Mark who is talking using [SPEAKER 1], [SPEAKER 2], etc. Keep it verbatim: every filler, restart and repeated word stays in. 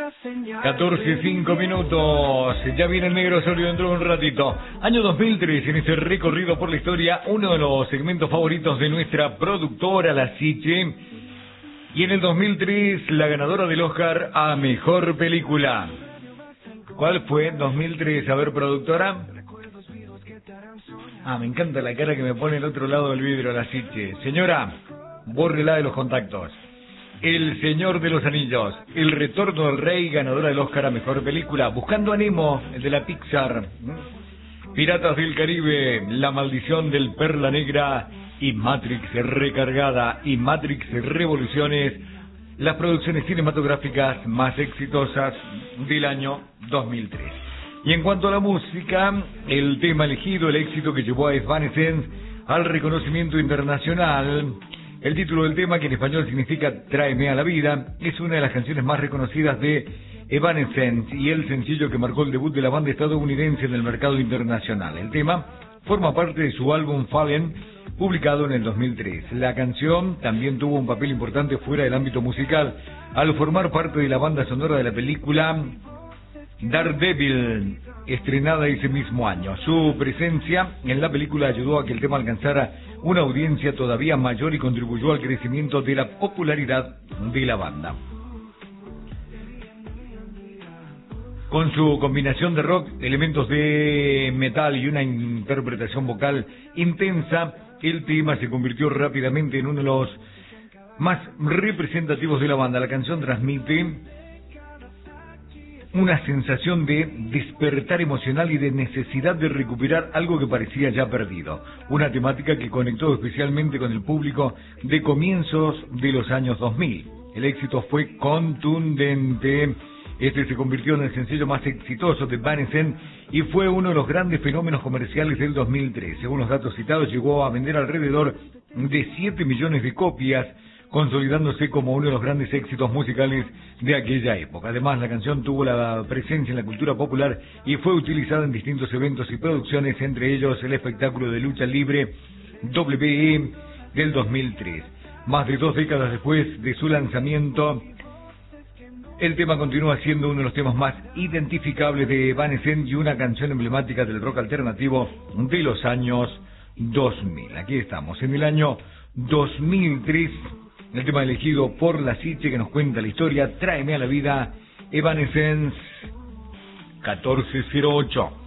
[SPEAKER 1] catorce, cinco minutos. Ya viene el negro sólido dentro de un ratito. Año dos mil tres, en este recorrido por la historia, uno de los segmentos favoritos de nuestra productora, La Siche. Y en el dos mil tres, la ganadora del Oscar a Mejor Película. ¿Cuál fue? dos mil tres, a ver, productora. Ah, me encanta la cara que me pone el otro lado del vidrio, La Siche. Señora, bórrela de los contactos. El Señor de los Anillos, El Retorno del Rey, ganadora del Oscar a Mejor Película. Buscando a Nemo, el de la Pixar. Piratas del Caribe, La Maldición del Perla Negra y Matrix Recargada y Matrix Revoluciones, las producciones cinematográficas más exitosas del año dos mil tres. Y en cuanto a la música, el tema elegido, el éxito que llevó a Evanescence al reconocimiento internacional. El título del tema, que en español significa Tráeme a la vida, es una de las canciones más reconocidas de Evanescence y el sencillo que marcó el debut de la banda estadounidense en el mercado internacional. El tema forma parte de su álbum Fallen, publicado en el dos mil tres. La canción también tuvo un papel importante fuera del ámbito musical, al formar parte de la banda sonora de la película Daredevil, estrenada ese mismo año. Su presencia en la película ayudó a que el tema alcanzara una audiencia todavía mayor y contribuyó al crecimiento de la popularidad de la banda. Con su combinación de rock, elementos de metal y una interpretación vocal intensa, el tema se convirtió rápidamente en uno de los más representativos de la banda. La canción transmite una sensación de despertar emocional y de necesidad de recuperar algo que parecía ya perdido. Una temática que conectó especialmente con el público de comienzos de los años dos mil. El éxito fue contundente. Este se convirtió en el sencillo más exitoso de Evanescence y fue uno de los grandes fenómenos comerciales del dos mil tres. Según los datos citados, llegó a vender alrededor de siete millones de copias, consolidándose como uno de los grandes éxitos musicales de aquella época. Además, la canción tuvo la presencia en la cultura popular y fue utilizada en distintos eventos y producciones, entre ellos el espectáculo de lucha libre W E del dos mil tres. Más de dos décadas después de su lanzamiento, el tema continúa siendo uno de los temas más identificables de Evanescence y una canción emblemática del rock alternativo de los años dos mil. Aquí estamos, en el año dos mil tres, el tema elegido por La Siche, que nos cuenta la historia, Tráeme a la vida, Evanescence catorce cero ocho.